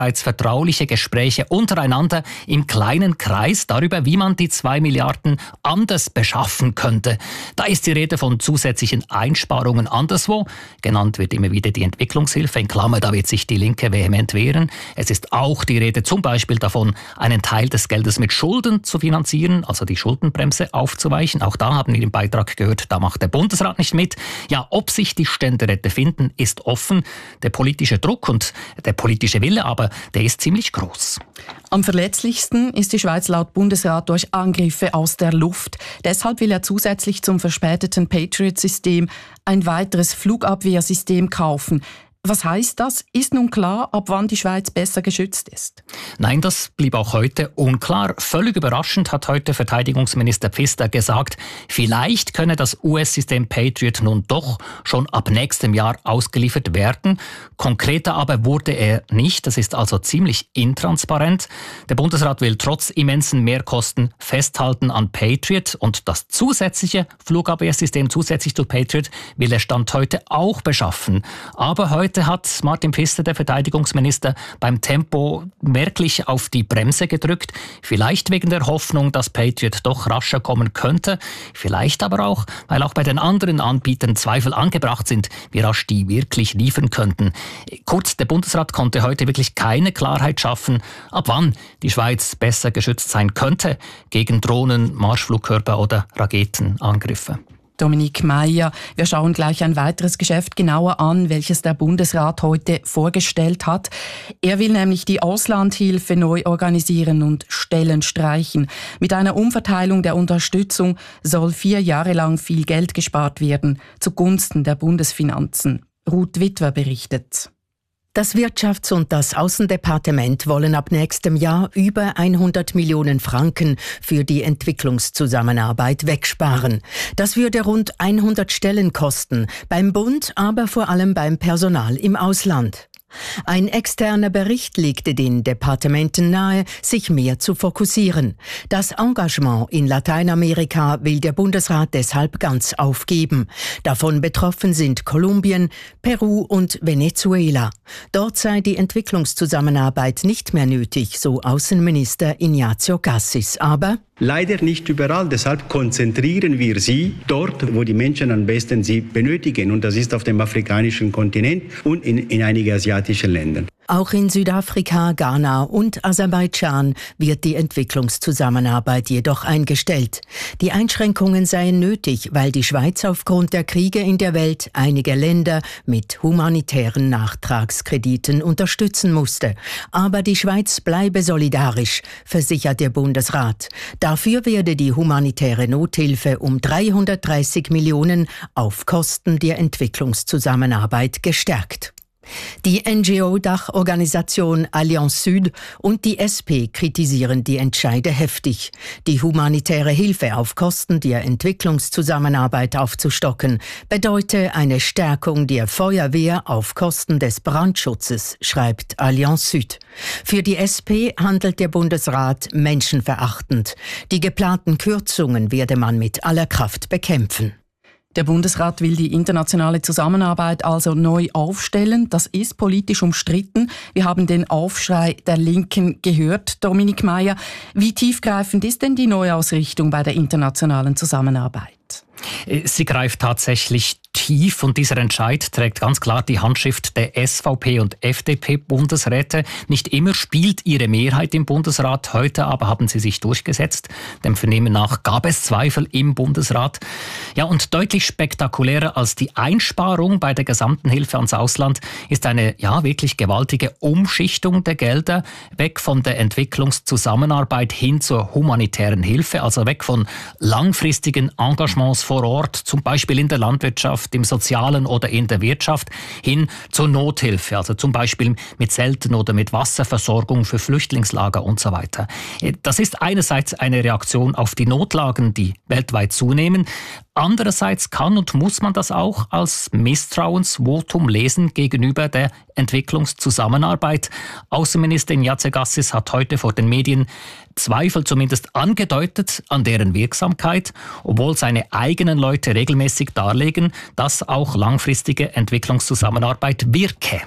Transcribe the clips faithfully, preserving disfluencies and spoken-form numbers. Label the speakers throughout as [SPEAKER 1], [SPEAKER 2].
[SPEAKER 1] bereits vertrauliche Gespräche untereinander im kleinen Kreis darüber, wie man die zwei Milliarden anders beschaffen könnte. Da ist die Rede von zusätzlichen Einsparungen anderswo. Genannt wird immer wieder die Entwicklungshilfe. In Klammer, da wird sich die Linke vehement wehren. Es ist auch die Rede zum Beispiel davon, einen Teil des Geldes mit Schulden zu finanzieren, also die Schuldenbremse aufzuweichen. Auch da haben wir im Beitrag gehört, da macht der Bundesrat nicht mit. Ja, ob sich die Ständeräte finden, ist offen. Der politische Druck und der politische Wille aber, der ist ziemlich groß.
[SPEAKER 2] Am verletzlichsten ist die Schweiz laut Bundesrat durch Angriffe aus der Luft. Deshalb will er zusätzlich zum verspäteten Patriot-System ein weiteres Flugabwehrsystem kaufen. Was heißt das? Ist nun klar, ab wann die Schweiz besser geschützt ist?
[SPEAKER 1] Nein, das blieb auch heute unklar. Völlig überraschend hat heute Verteidigungsminister Pfister gesagt, vielleicht könne das U S-System Patriot nun doch schon ab nächstem Jahr ausgeliefert werden. Konkreter aber wurde er nicht. Das ist also ziemlich intransparent. Der Bundesrat will trotz immensen Mehrkosten festhalten an Patriot und das zusätzliche Flugabwehrsystem zusätzlich zu Patriot will er Stand heute auch beschaffen. Aber heute Heute hat Martin Pfister, der Verteidigungsminister, beim Tempo merklich auf die Bremse gedrückt. Vielleicht wegen der Hoffnung, dass Patriot doch rascher kommen könnte. Vielleicht aber auch, weil auch bei den anderen Anbietern Zweifel angebracht sind, wie rasch die wirklich liefern könnten. Kurz, der Bundesrat konnte heute wirklich keine Klarheit schaffen, ab wann die Schweiz besser geschützt sein könnte gegen Drohnen, Marschflugkörper oder Raketenangriffe.
[SPEAKER 2] Dominique Meier. Wir schauen gleich ein weiteres Geschäft genauer an, welches der Bundesrat heute vorgestellt hat. Er will nämlich die Auslandhilfe neu organisieren und Stellen streichen. Mit einer Umverteilung der Unterstützung soll vier Jahre lang viel Geld gespart werden, zugunsten der Bundesfinanzen. Ruth Witwer berichtet.
[SPEAKER 3] Das Wirtschafts- und das Außendepartement wollen ab nächstem Jahr über hundert Millionen Franken für die Entwicklungszusammenarbeit wegsparen. Das würde rund hundert Stellen kosten, beim Bund, aber vor allem beim Personal im Ausland. Ein externer Bericht legte den Departementen nahe, sich mehr zu fokussieren. Das Engagement in Lateinamerika will der Bundesrat deshalb ganz aufgeben. Davon betroffen sind Kolumbien, Peru und Venezuela. Dort sei die Entwicklungszusammenarbeit nicht mehr nötig, so Außenminister Ignazio Cassis. Aber
[SPEAKER 4] leider nicht überall. Deshalb konzentrieren wir sie dort, wo die Menschen am besten sie benötigen. Und das ist auf dem afrikanischen Kontinent und in, in einigen asiatischen Ländern.
[SPEAKER 3] Auch in Südafrika, Ghana und Aserbaidschan wird die Entwicklungszusammenarbeit jedoch eingestellt. Die Einschränkungen seien nötig, weil die Schweiz aufgrund der Kriege in der Welt einige Länder mit humanitären Nachtragskrediten unterstützen musste. Aber die Schweiz bleibe solidarisch, versichert der Bundesrat. Dafür werde die humanitäre Nothilfe um dreihundertdreißig Millionen auf Kosten der Entwicklungszusammenarbeit gestärkt. Die N G O-Dachorganisation Allianz Süd und die S P kritisieren die Entscheide heftig. Die humanitäre Hilfe auf Kosten der Entwicklungszusammenarbeit aufzustocken, bedeute eine Stärkung der Feuerwehr auf Kosten des Brandschutzes, schreibt Allianz Süd. Für die S P handelt der Bundesrat menschenverachtend. Die geplanten Kürzungen werde man mit aller Kraft bekämpfen.
[SPEAKER 2] Der Bundesrat will die internationale Zusammenarbeit also neu aufstellen. Das ist politisch umstritten. Wir haben den Aufschrei der Linken gehört, Dominique Meier. Wie tiefgreifend ist denn die Neuausrichtung bei der internationalen Zusammenarbeit?
[SPEAKER 1] Sie greift tatsächlich tief und dieser Entscheid trägt ganz klar die Handschrift der S V P und F D P-Bundesräte. Nicht immer spielt ihre Mehrheit im Bundesrat, heute aber haben sie sich durchgesetzt. Dem Vernehmen nach gab es Zweifel im Bundesrat. Ja, und deutlich spektakulärer als die Einsparung bei der gesamten Hilfe ans Ausland ist eine ja wirklich gewaltige Umschichtung der Gelder, weg von der Entwicklungszusammenarbeit hin zur humanitären Hilfe, also weg von langfristigen Engagements vor Ort, zum Beispiel in der Landwirtschaft, im Sozialen oder in der Wirtschaft, hin zur Nothilfe, also zum Beispiel mit Zelten oder mit Wasserversorgung für Flüchtlingslager und so weiter. Das ist einerseits eine Reaktion auf die Notlagen, die weltweit zunehmen. Andererseits kann und muss man das auch als Misstrauensvotum lesen gegenüber der Entwicklungszusammenarbeit. Außenminister Ignazio Cassis hat heute vor den Medien Zweifel zumindest angedeutet an deren Wirksamkeit, obwohl seine eigenen Leute regelmäßig darlegen, dass auch langfristige Entwicklungszusammenarbeit wirke.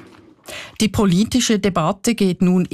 [SPEAKER 2] Die politische Debatte geht nun